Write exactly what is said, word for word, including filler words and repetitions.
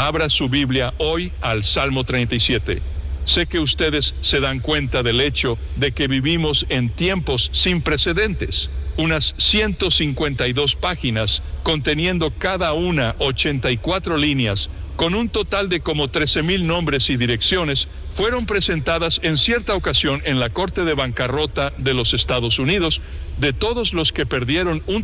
Abra su Biblia hoy al Salmo treinta y siete. Sé que ustedes se dan cuenta del hecho de que vivimos en tiempos sin precedentes. Unas ciento cincuenta y dos páginas, conteniendo cada una ochenta y cuatro líneas, con un total de como trece mil nombres y direcciones, fueron presentadas en cierta ocasión en la Corte de Bancarrota de los Estados Unidos de todos los que perdieron un